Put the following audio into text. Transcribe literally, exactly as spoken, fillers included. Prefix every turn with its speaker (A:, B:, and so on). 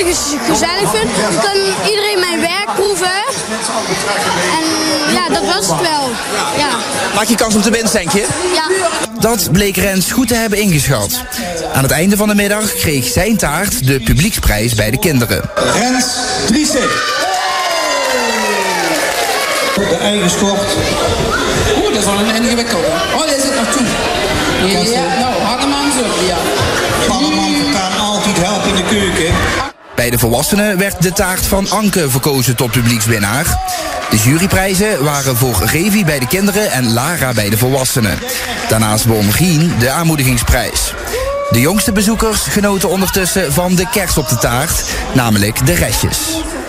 A: ik het gezellig vind. Kan iedereen mijn werk proeven. En ja, dat was het wel. Ja.
B: Maak je kans om te winnen, denk je?
A: Ja.
C: Dat bleek Rens goed te hebben ingeschat. Aan het einde van de middag kreeg zijn taart de publieksprijs bij de kinderen.
D: Rens Driessen. De eigen schort.
E: Oeh, dat is wel een ingewikkelde. Oh, daar zit nog toe. Ja, ja, nou, Hageman zo, ja.
D: Allemaal kan altijd helpen in de keuken.
C: Bij de volwassenen werd de taart van Anke verkozen tot publiekswinnaar. De juryprijzen waren voor Revi bij de kinderen en Lara bij de volwassenen. Daarnaast won Gien de aanmoedigingsprijs. De jongste bezoekers genoten ondertussen van de kers op de taart, namelijk de restjes.